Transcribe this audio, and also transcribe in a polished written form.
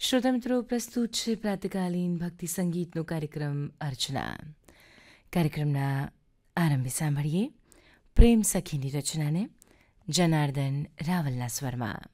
શ્રોતા મિત્રો, પ્રસ્તુત છે પ્રાતકાલીન ભક્તિ સંગીતનો કાર્યક્રમ અર્ચના. કાર્યક્રમના આરંભે સાંભળીએ પ્રેમ સખીની રચનાને જનાર્દન રાવલના સ્વરમાં.